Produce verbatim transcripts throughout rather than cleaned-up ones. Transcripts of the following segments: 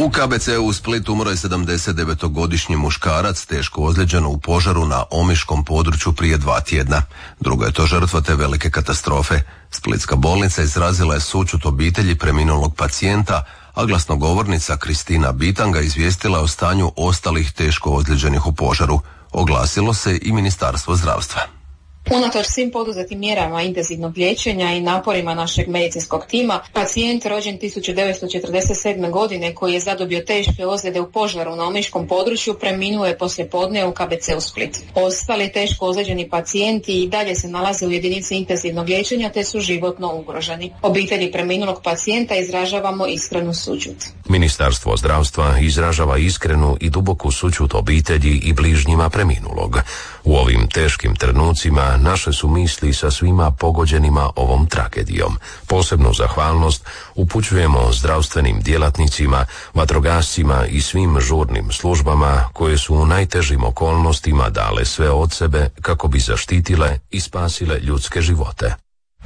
U K B C-u u Splitu umro je sedamdesetdevetogodišnji muškarac teško ozlijeđen u požaru na omiškom području prije dva tjedna. Druga je to žrtva te velike katastrofe. Splitska bolnica izrazila je sućut obitelji preminulog pacijenta, a glasnogovornica Kristina Bitanga izvijestila je o stanju ostalih teško ozlijeđenih u požaru. Oglasilo se i Ministarstvo zdravstva. Unatoč svim poduzetim mjerama intenzivnog liječenja i naporima našeg medicinskog tima, pacijent rođen tisuću devetsto četrdeset sedme. godine koji je zadobio teške ozljede u požaru na omiškom području preminuo je poslijepodne u K B C u Split. Ostali teško ozlijeđeni pacijenti i dalje se nalaze u jedinici intenzivnog liječenja te su životno ugroženi. Obitelji preminulog pacijenta izražavamo iskrenu sućut. Ministarstvo zdravstva izražava iskrenu i duboku sućut obitelji i bližnjima preminulog. U ovim teškim trenucima naše su misli sa svima pogođenima ovom tragedijom. Posebnu zahvalnost upućujemo zdravstvenim djelatnicima, vatrogascima i svim žurnim službama koje su u najtežim okolnostima dale sve od sebe kako bi zaštitile i spasile ljudske živote.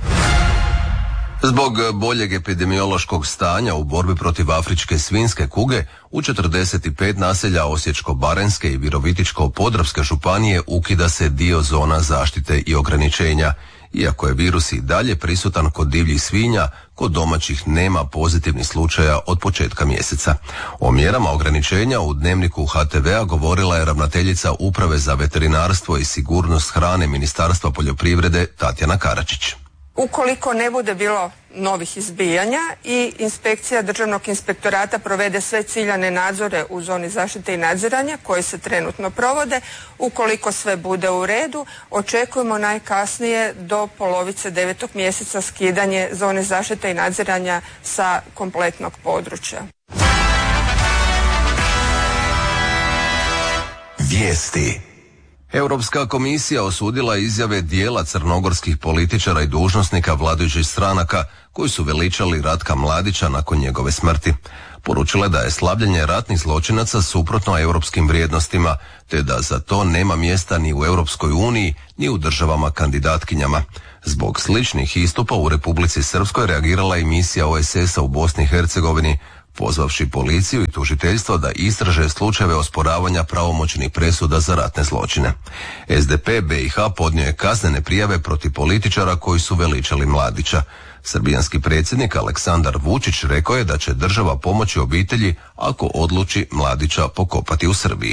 Zbog boljeg epidemiološkog stanja u borbi protiv afričke svinjske kuge, u četrdeset pet naselja Osječko-baranjske i Virovitičko-podravske županije ukida se dio zona zaštite i ograničenja. Iako je virus i dalje prisutan kod divljih svinja, kod domaćih nema pozitivnih slučaja od početka mjeseca. O mjerama ograničenja u Dnevniku H T V-a govorila je ravnateljica Uprave za veterinarstvo i sigurnost hrane Ministarstva poljoprivrede Tatjana Karačić. Ukoliko ne bude bilo novih izbijanja i inspekcija Državnog inspektorata provede sve ciljane nadzore u zoni zaštite i nadziranja koje se trenutno provode, ukoliko sve bude u redu, očekujemo najkasnije do polovice devetog mjeseca skidanje zone zaštite i nadziranja sa kompletnog područja. Vijesti. Europska komisija osudila izjave dijela crnogorskih političara i dužnosnika vladajućih stranaka koji su veličali Ratka Mladića nakon njegove smrti. Poručila je da je slabljenje ratnih zločinaca suprotno europskim vrijednostima, te da za to nema mjesta ni u Europskoj uniji, ni u državama kandidatkinjama. Zbog sličnih istupa u Republici Srpskoj reagirala je misija O S S-a u Bosni i Hercegovini, pozvavši policiju i tužiteljstvo da istraže slučajeve osporavanja pravomoćnih presuda za ratne zločine. S D P B i H podnio je kaznene prijave protiv političara koji su veličali Mladića. Srbijanski predsjednik Aleksandar Vučić rekao je da će država pomoći obitelji ako odluči Mladića pokopati u Srbiji.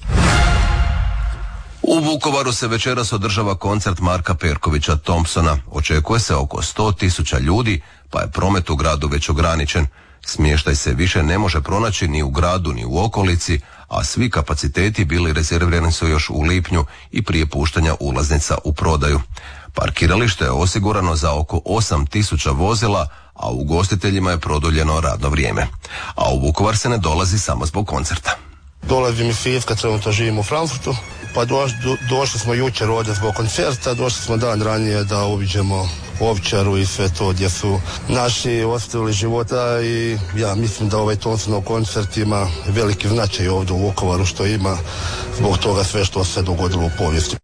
U Vukovaru se večeras održava koncert Marka Perkovića Thompsona. Očekuje se oko sto tisuća ljudi, pa je promet u gradu već ograničen. Smještaj se više ne može pronaći ni u gradu ni u okolici, a svi kapaciteti bili rezervirani su još u lipnju i prije puštanja ulaznica u prodaju. Parkiralište je osigurano za oko osam tisuća vozila, a ugostiteljima je produljeno radno vrijeme. A u Vukovar se ne dolazi samo zbog koncerta. Dolazim iz Siska, trenutno živim u Frankfurtu, pa do, do, došli smo jučer ovdje zbog koncerta, došli smo dan ranije da uviđemo Ovčaru i sve to gdje su naši ostavili života i ja mislim da ovaj Thompsonov koncert ima veliki značaj ovdje u Vukovaru što ima zbog toga sve što se dogodilo u povijesti.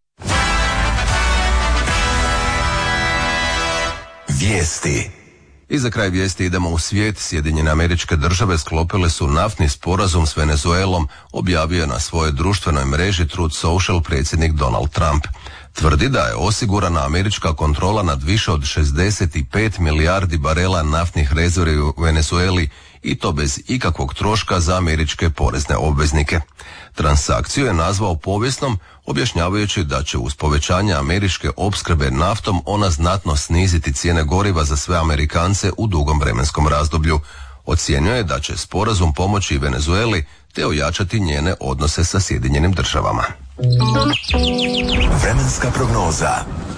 Vijesti. I za kraj vijesti idemo u svijet. Sjedinjene Američke Države sklopile su naftni sporazum s Venezuelom, objavio je na svojoj društvenoj mreži Truth Social predsjednik Donald Trump. Tvrdi da je osigurana američka kontrola nad više od šezdeset pet milijardi barela naftnih rezervi u Venezueli i to bez ikakvog troška za američke porezne obveznike. Transakciju je nazvao povijesnom, objašnjavajući da će uz povećanje američke opskrbe naftom ona znatno sniziti cijene goriva za sve Amerikance u dugom vremenskom razdoblju. Ocjenjuje da će sporazum pomoći Venezueli te ojačati njene odnose sa Sjedinjenim Državama. Vremenska prognoza.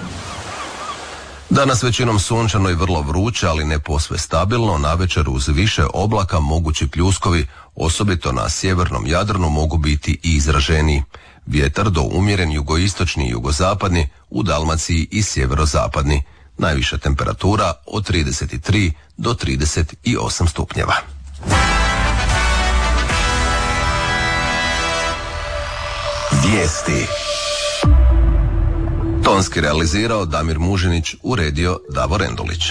Danas većinom sunčano i vrlo vruće, ali ne posve stabilno. Navečer uz više oblaka mogući pljuskovi, osobito na sjevernom Jadranu, mogu biti i izraženiji. Vjetar do umjeren jugoistočni i jugozapadni, u Dalmaciji i sjeverozapadni. Najviša temperatura od trideset tri do trideset osam stupnjeva. Vijesti. Tonski realizirao Damir Mužinić, uredio Davor Endulić.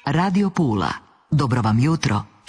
Radio Pula. Dobro vam jutro